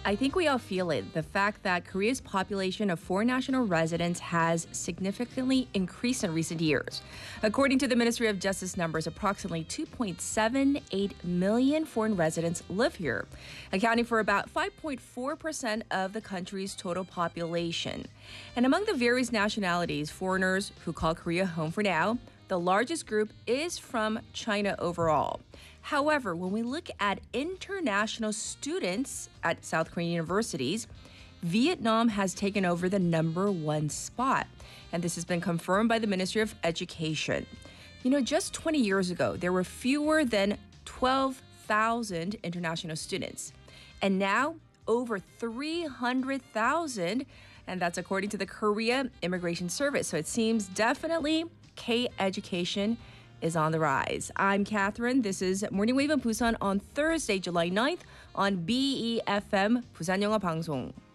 I think we all feel it. The fact that Korea's population of foreign national residents has significantly increased in recent years. According to the Ministry of Justice numbers, approximately 2.78 million foreign residents live here, accounting for about 5.4% of the country's total population. And among the various nationalities, foreigners who call Korea home for now, the largest group is from China overall. However, when we look at international students at South Korean universities, Vietnam has taken over the #1 spot. And this has been confirmed by the Ministry of Education. Just 20 years ago, there were fewer than 12,000 international students. And now, over 300,000. And that's according to the Korea Immigration Service. So it seems definitely K-education is on the rise. I'm Catherine. This is Morning Wave in Busan on Thursday, July 9th on BEFM 부산 영어 방송.